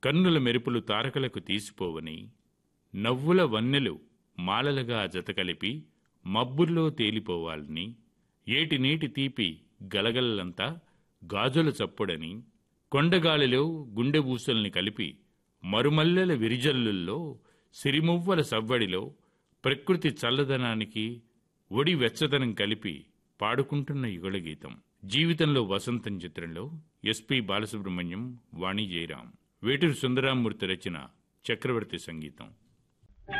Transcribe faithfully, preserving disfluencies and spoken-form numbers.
కన్నుల మెరుపులు తారకలకు తీసిపోవని, నవ్వుల వన్నెలు మాలలుగా జతకలిపి మబ్బుల్లో తేలిపోవాలని, ఏటి నీటి తీపి గలగలలంతా గాజుల చప్పుడని, కొండగాలిలో గుండె ఊసల్ని కలిపి మరుమల్లెల విరిజల్లుల్లో సిరిమువ్వల సవ్వడిలో ప్రకృతి చల్లదనానికి ఒడి వెచ్చదనం కలిపి పాడుకుంటున్న యుగళ గీతం. జీవితంలో వసంతం చిత్రంలో ఎస్పి బాలసుబ్రహ్మణ్యం, వాణి జయరాం, వేటూరి సుందరామూర్తి రచన, చక్రవర్తి సంగీతం.